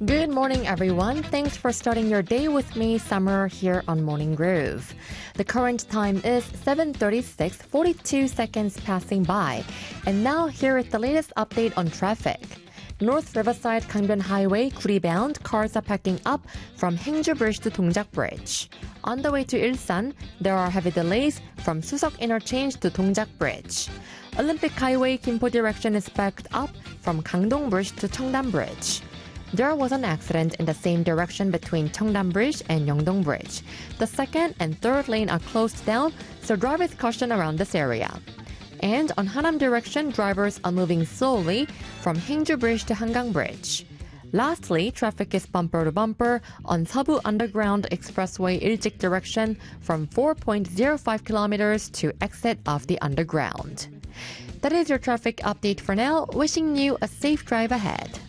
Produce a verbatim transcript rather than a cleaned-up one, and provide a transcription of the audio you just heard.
Good morning, everyone. Thanks for starting your day with me, Summer, here on Morning Groove. The current time is seven thirty-six, forty-two seconds passing by. And now here is the latest update on traffic. North Riverside Gangbyeon Highway, Guri bound, cars are packing up from Haengju Bridge to Dongjak Bridge. On the way to Ilsan, there are heavy delays from Susok Interchange to Dongjak Bridge. Olympic Highway, Gimpo direction is backed up from Gangdong Bridge to Cheongdam Bridge. There was an accident in the same direction between Cheongdam Bridge and Yeongdong Bridge. The second and third lane are closed down, so drive with caution around this area. And on Hanam direction, drivers are moving slowly from Haengju Bridge to Hangang Bridge. Lastly, traffic is bumper to bumper on Seobu Underground Expressway Iljik direction from four point zero five kilometers to exit of the underground. That is your traffic update for now. Wishing you a safe drive ahead.